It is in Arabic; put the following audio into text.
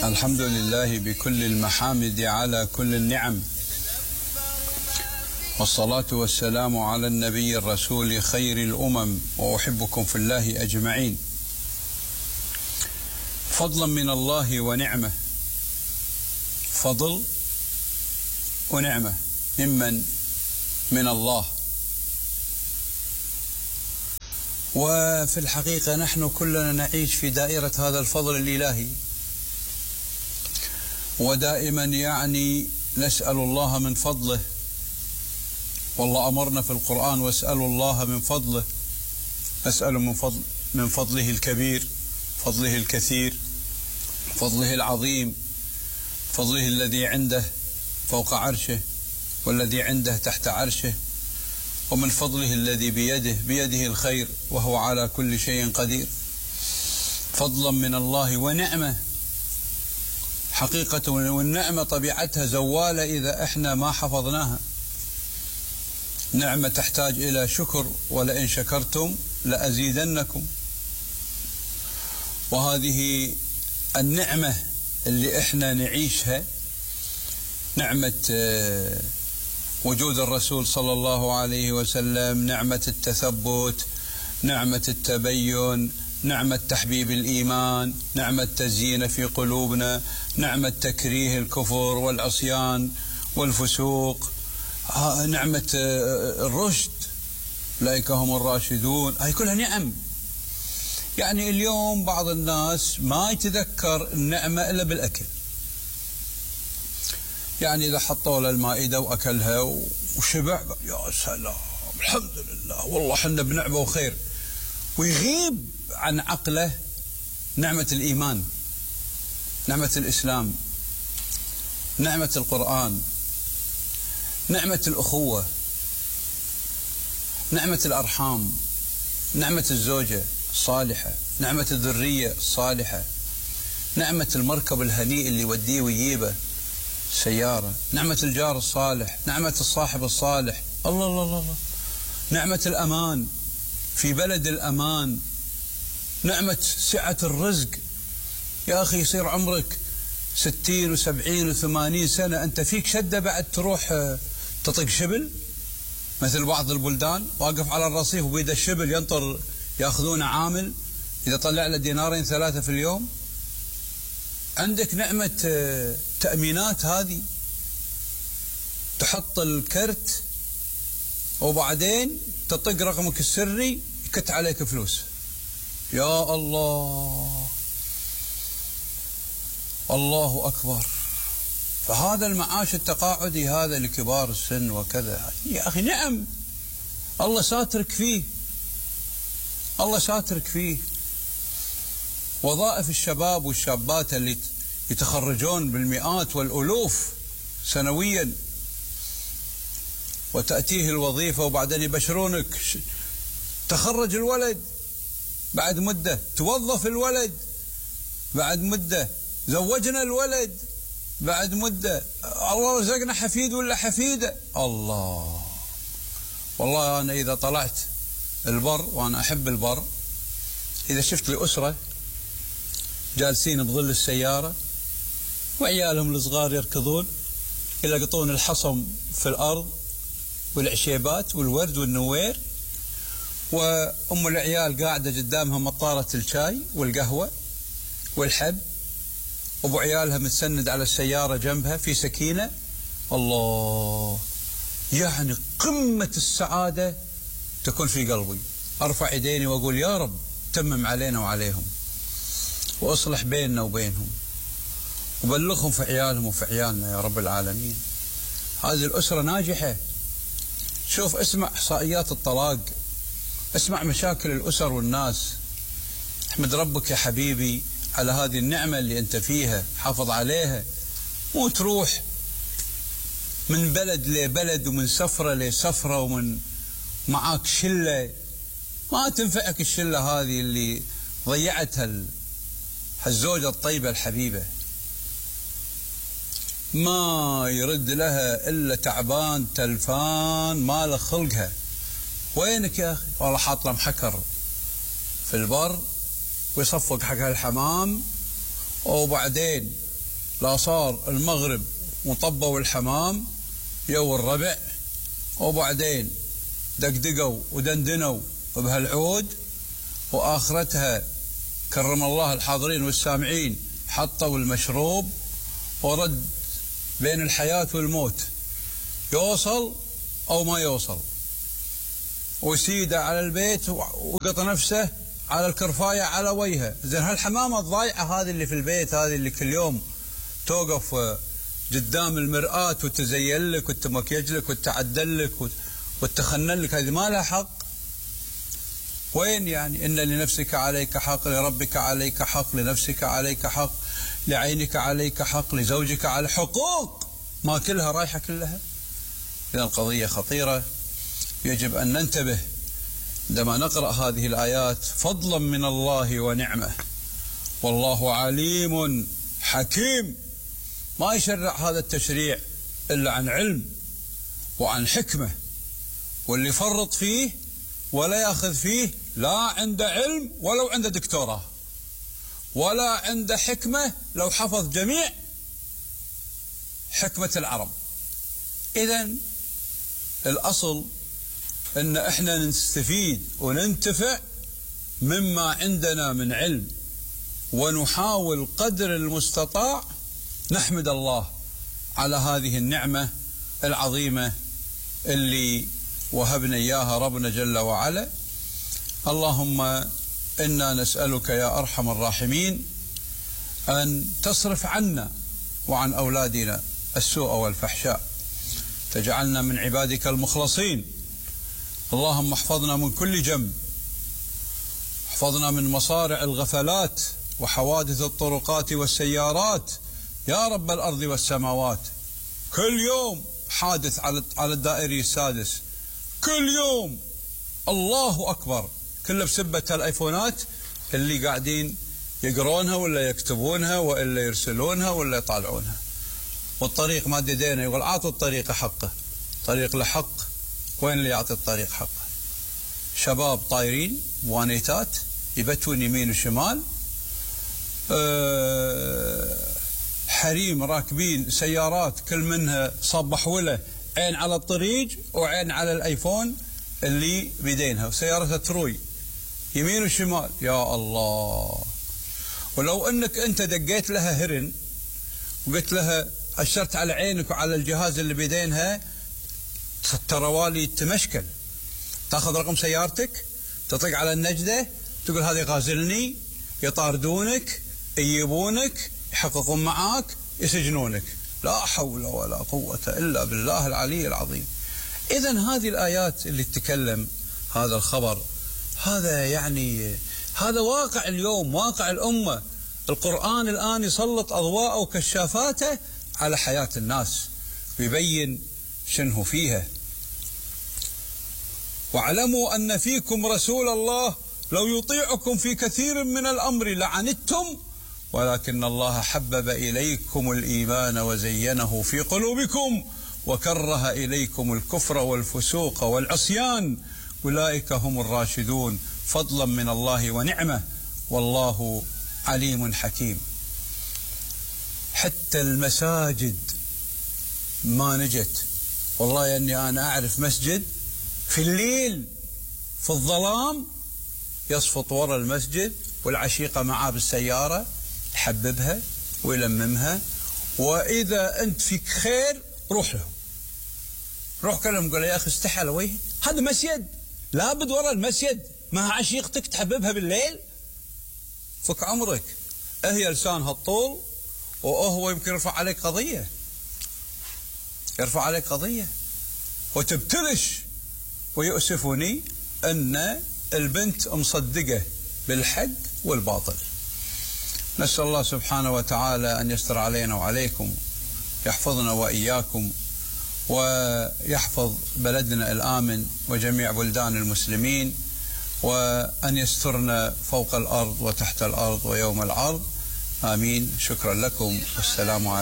الحمد لله بكل المحامد على كل النعم، والصلاة والسلام على النبي الرسول خير الأمم، وأحبكم في الله أجمعين. فضلا من الله ونعمة، فضل ونعمة من الله. وفي الحقيقة نحن كلنا نعيش في دائرة هذا الفضل الإلهي، ودائما نسأل الله من فضله، والله أمرنا في القرآن واسألوا الله من فضله، نسأل من فضله الكبير، فضله الكثير، فضله العظيم، فضله الذي عنده فوق عرشه والذي عنده تحت عرشه، ومن فضله الذي بيده الخير وهو على كل شيء قدير. فضلا من الله ونعمة حقيقة، والنعمة طبيعتها زوالة إذا إحنا ما حفظناها. نعمة تحتاج إلى شكر، ولئن شكرتم لأزيدنكم. وهذه النعمة اللي إحنا نعيشها، نعمة وجود الرسول صلى الله عليه وسلم، نعمة التثبت، نعمة التبين، نعمة تحبيب الإيمان، نعمة تزيين في قلوبنا، نعمة تكريه الكفر والعصيان والفسوق، نعمة الرشد، أولئك هم الراشدون. هاي كلها نعم. اليوم بعض الناس ما يتذكر النعمة إلا بالأكل، إذا حطوا له المائدة وأكلها وشبع، يا سلام الحمد لله والله حنا بنعمة وخير، ويغيب عن عقله نعمة الإيمان، نعمة الإسلام، نعمة القرآن، نعمة الأخوة، نعمة الأرحام، نعمة الزوجة الصالحة، نعمة الذرية الصالحة، نعمة المركب الهنيء اللي يوديه ويجيبه سيارة، نعمة الجار الصالح، نعمة الصاحب الصالح، الله الله الله، نعمة الأمان في بلد الأمان، نعمة سعة الرزق. يا أخي يصير عمرك 60 و70 و80 سنة أنت فيك شدة بعد تروح تطق شبل، مثل بعض البلدان واقف على الرصيف وبيد الشبل ينطر ياخذونه عامل، إذا طلع له دينارين 3 في اليوم. عندك نعمة تأمينات، هذه تحط الكرت وبعدين تطق رقمك السري يكت عليك فلوس. يا الله الله أكبر. فهذا المعاش التقاعدي هذا لكبار السن وكذا، يا أخي نعم، الله ساترك فيه، الله ساترك فيه. وظائف الشباب والشابات اللي يتخرجون بالمئات والألوف سنويا، وتأتيه الوظيفة وبعدين يبشرونك تخرج الولد، بعد مدة توظف الولد، بعد مدة زوجنا الولد، بعد مدة الله رزقنا حفيد ولا حفيدة. الله والله أنا إذا طلعت البر، وأنا أحب البر، إذا شفت لي أسرة جالسين بظل السيارة وعيالهم الصغار يركضون يلقطون الحصم في الأرض والعشيبات والورد والنوير، وأم العيال قاعدة قدامها مطارة الشاي والقهوة والحب، وأبو عيالها متسند على السيارة جنبها في سكينة، الله، قمة السعادة تكون في قلبي. أرفع يديني وأقول يا رب تمم علينا وعليهم، وأصلح بيننا وبينهم، وبلغهم في عيالهم وفي عيالنا يا رب العالمين. هذه الأسرة ناجحة. شوف، اسمع إحصائيات الطلاق، اسمع مشاكل الأسر والناس. احمد ربك يا حبيبي على هذه النعمة اللي أنت فيها، حافظ عليها، مو تروح من بلد لبلد ومن سفرة لسفرة ومن معاك شلة ما تنفعك الشلة هذه اللي ضيعتها الزوجة الطيبة الحبيبة، ما يرد لها إلا تعبان تلفان ما له خلقها. وينك يا أخي؟ والله حاط له محكر في البر ويصفق حق هالحمام، وبعدين لا صار المغرب وطبوا الحمام يو الربع، وبعدين دقدقوا ودندنوا بهالعود، وآخرتها كرم الله الحاضرين والسامعين حطوا المشروب، ورد بين الحياة والموت، يوصل أو ما يوصل، وسيدة على البيت وقط نفسه على الكرفاية على وجهه. زين هالحمامة الضايعة هذه اللي في البيت، هذه اللي كل يوم توقف قدام المرآة وتزين لك وتمكيج لك وتعدل لك وتخنن لك، هذه ما لها حق؟ وين يعني؟ إن لنفسك عليك حق، لربك عليك حق، لنفسك عليك حق، لعينك عليك حق، لزوجك على حقوق، ما كلها رايحة كلها. إذا القضية خطيرة، يجب أن ننتبه عندما نقرأ هذه الآيات، فضلا من الله ونعمة، والله عليم حكيم. ما يشرع هذا التشريع إلا عن علم وعن حكمة، واللي يفرط فيه ولا يأخذ فيه لا عنده علم ولو عنده دكتوراه، ولا عنده حكمة لو حفظ جميع حكمة العرب. إذن الأصل أن احنا نستفيد وننتفع مما عندنا من علم، ونحاول قدر المستطاع نحمد الله على هذه النعمة العظيمة اللي وهبنا إياها ربنا جل وعلا. اللهم إنا نسألك يا أرحم الراحمين أن تصرف عنا وعن أولادنا السوء والفحشاء، تجعلنا من عبادك المخلصين. اللهم احفظنا من كل جنب، احفظنا من مصارع الغفلات وحوادث الطرقات والسيارات يا رب الأرض والسماوات. كل يوم حادث على الدائري السادس، كل يوم، الله أكبر، كله بسبة الآيفونات اللي قاعدين يقرونها ولا يكتبونها ولا يرسلونها ولا يطالعونها. والطريق ما دينا، يقول أعطوا الطريق حقه، طريق لحق، وين اللي يعطي الطريق حقه؟ شباب طايرين وانيتات يبتون يمين وشمال، حريم راكبين سيارات كل منها صبح وله، عين على الطريق وعين على الايفون اللي بيدينها، وسيارتها تروي يمين وشمال. يا الله، ولو انك انت دقيت لها هرن وقلت لها اشرت على عينك وعلى الجهاز اللي بيدينها، تروالي تمشكل، تاخذ رقم سيارتك، تطق على النجدة، تقول هذه غازلني، يطاردونك، يجيبونك، يحققون معاك، يسجنونك. لا حول ولا قوة إلا بالله العلي العظيم. إذن هذه الآيات اللي تتكلم، هذا الخبر، هذا يعني هذا واقع اليوم، واقع الأمة. القرآن الآن يسلط أضواءه وكشافاته على حياة الناس ويبين شنه فيها. واعلموا أن فيكم رسول الله لو يطيعكم في كثير من الأمر لعنتم ولكن الله حبب إليكم الإيمان وزينه في قلوبكم وكره إليكم الكفر والفسوق والعصيان أولئك هم الراشدون فضلا من الله ونعمة والله عليم حكيم. حتى المساجد ما نجت. والله أني أنا أعرف مسجد في الليل في الظلام يصفط وراء المسجد والعشيقة معاه بالسيارة يحببها ويلممها، وإذا أنت فيك خير روح له، روح كلم قول يا أخي استحى على وجهي، هذا مسجد، لابد وراء المسجد مع عشيقتك تحببها بالليل. فك عمرك، هي لسانها الطول وهو يمكن يرفع عليك قضية، يرفع عليك قضية وتبتلش. ويؤسفني أن البنت مصدقة بالحق والباطل. نسأل الله سبحانه وتعالى أن يستر علينا وعليكم، يحفظنا وإياكم، ويحفظ بلدنا الآمن وجميع بلدان المسلمين، وأن يسترنا فوق الأرض وتحت الأرض ويوم العرض. آمين. شكرا لكم والسلام عليكم.